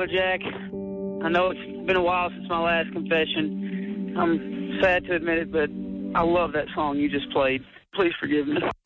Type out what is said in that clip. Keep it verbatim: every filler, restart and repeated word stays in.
Brother Jack. I know it's been a while since my last confession. I'm sad to admit it, but I love that song you just played. Please forgive me.